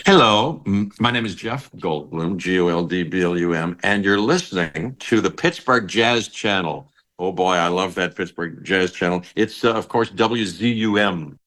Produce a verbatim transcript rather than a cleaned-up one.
Hello, m- my name is Jeff Goldblum, G O L D B L U M, and you're listening to the Pittsburgh Jazz Channel. Oh boy, I love that Pittsburgh Jazz Channel. It's, uh, of course, W Z U M.